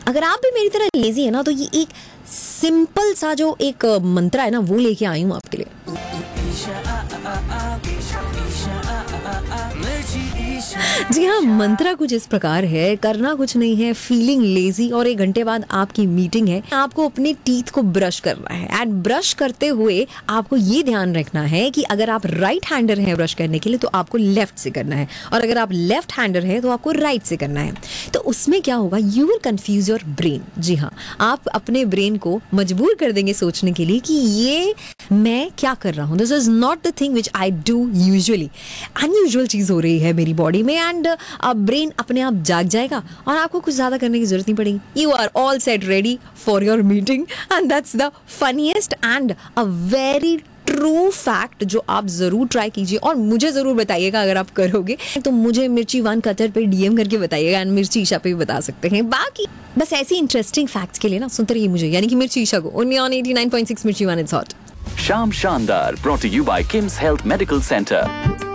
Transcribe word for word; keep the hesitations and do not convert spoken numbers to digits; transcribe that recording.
अगर आप भी मेरी तरह लेजी है ना, तो ये एक सिंपल सा जो एक मंत्र है ना, वो लेके आई हूँ आपके लिए। जी हाँ, मंत्रा कुछ इस प्रकार है, करना कुछ नहीं है, फीलिंग लेजी, और एक घंटे बाद आपकी मीटिंग है, आपको अपने टीथ को ब्रश करना है। एंड ब्रश करते हुए आपको ये ध्यान रखना है कि अगर आप राइट हैंडर हैं ब्रश करने के लिए तो आपको लेफ्ट से करना है, और अगर आप लेफ्ट हैंडर हैं तो आपको राइट से करना है। तो उसमें क्या होगा, you will confuse your brain. जी हाँ, आप अपने ब्रेन को मजबूर कर देंगे सोचने के लिए कि ये मैं क्या कर रहा हूँ, this is not the thing which I do usually. Unusual चीज़ हो रही है मेरी बॉडी में, एंड ब्रेन अपने आप जाग जाएगा और आपको कुछ ज़्यादा करने की जरूरत नहीं पड़ेगी। You are all set ready for your meeting, and that's the funniest and a very true fact जो आप जरूर ट्राई कीजिए और मुझे जरूर बताइएगा अगर आप करोगे तो। मुझे मिर्ची वन कतर पे डीएम करके बताइएगा, एंड मिर्ची ईशा पे भी बता सकते हैं। बाकी बस ऐसी इंटरेस्टिंग फैक्ट्स के लिए ना सुनते रहिए मुझे, यानी कि मिर्ची ईशा को, only on eighty nine point six मिर्ची वन इट्स हॉट। शाम शानदार, brought to you by Kim's Health Medical Center.